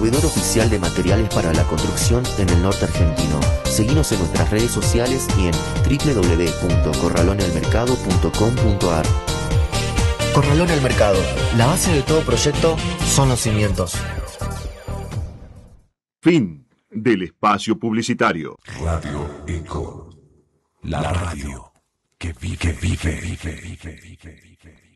proveedor oficial de materiales para la construcción en el norte argentino. Seguinos en nuestras redes sociales y en www.corralonelmercado.com.ar. Corralón El Mercado. La base de todo proyecto son los cimientos. Fin del espacio publicitario. Radio Eco. La radio que vive.